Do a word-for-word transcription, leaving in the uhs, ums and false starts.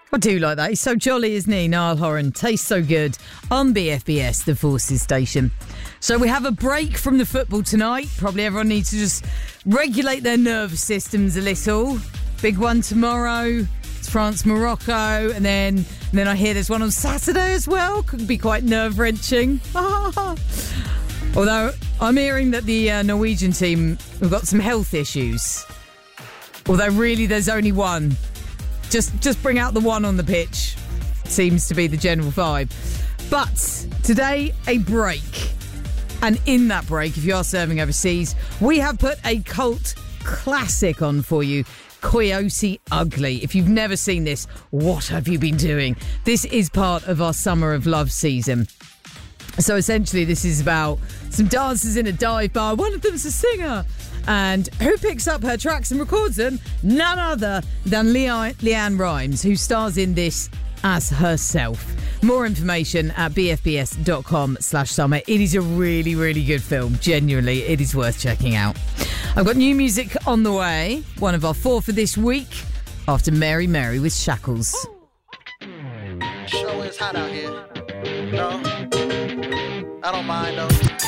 I do like that. He's so jolly, isn't he? Niall Horan. Tastes so good on B F B S, the Forces station. So we have a break from the football tonight. Probably everyone needs to just regulate their nervous systems a little. Big one tomorrow. It's France, Morocco. And then, and then I hear there's one on Saturday as well. Could be quite nerve-wrenching. Although I'm hearing that the uh, Norwegian team have got some health issues. Although really there's only one. Just just bring out the one on the pitch. Seems to be the general vibe. But today, a break. And in that break, if you are serving overseas, we have put a cult classic on for you. Coyote Ugly. If you've never seen this, what have you been doing? This is part of our Summer of Love season. So essentially, this is about some dancers in a dive bar. One of them's a singer. And who picks up her tracks and records them? None other than Le- Leanne Rimes, who stars in this as herself. More information at bfbs.com slash summer. It is a really, really good film. Genuinely, it is worth checking out. I've got new music on the way. One of our four for this week. After Mary Mary with Shackles. Sure is hot out here. No, I don't mind though.